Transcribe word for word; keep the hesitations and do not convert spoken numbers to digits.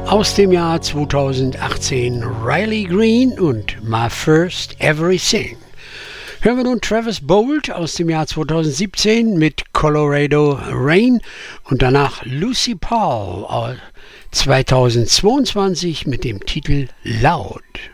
Aus dem Jahr zweitausendachtzehn Riley Green und My First Everything. Hören wir nun Travis Bolt aus dem Jahr zweitausendsiebzehn mit Colorado Rain und danach Lucy Paul zweitausendzweiundzwanzig mit dem Titel Loud.